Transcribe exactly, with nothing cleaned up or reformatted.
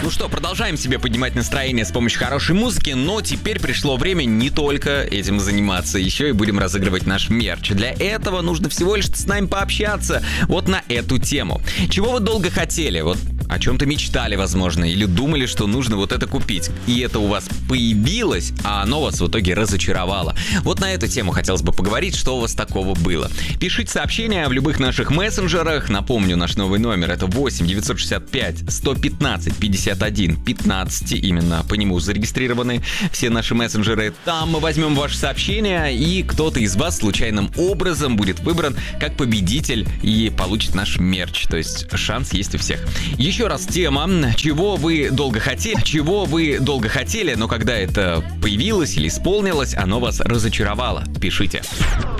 Ну что, продолжаем себе поднимать настроение с помощью хорошей музыки, но теперь пришло время не только этим заниматься, еще и будем разыгрывать наш мерч. Для этого нужно всего лишь с нами пообщаться вот на эту тему. Чего вы долго хотели? Вот о чем-то мечтали, возможно, или думали, что нужно вот это купить, и это у вас появилось, а оно вас в итоге разочаровало. Вот на эту тему хотелось бы поговорить, что у вас такого было. Пишите сообщения в любых наших мессенджерах. Напомню, наш новый номер — это восемь девятьсот шестьдесят пять сто пятнадцать пятьдесят один пятнадцать. Именно по нему зарегистрированы все наши мессенджеры. Там мы возьмем ваши сообщения, и кто-то из вас случайным образом будет выбран как победитель и получит наш мерч. То есть шанс есть у всех. Еще раз тема, чего вы долго хотели, чего вы долго хотели, но когда это появилось или исполнилось, оно вас разочаровало. Пишите.